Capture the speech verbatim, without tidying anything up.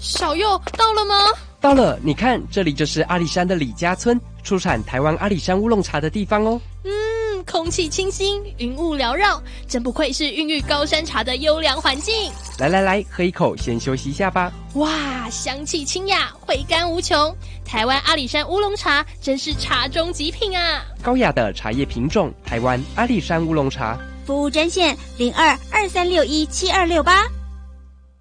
小佑到了吗？ 到了，你看，这里就是阿里山的李家村，出产台湾阿里山乌龙茶的地方哦。 嗯，空气清新，云雾缭绕，真不愧是孕育高山茶的优良环境。 来来来，喝一口，先休息一下吧。 哇，香气清雅，回甘无穷。台湾阿里山乌龙茶真是茶中极品啊！ 高雅的茶叶品种，台湾阿里山乌龙茶。 服务专线零二二三六一七二六八。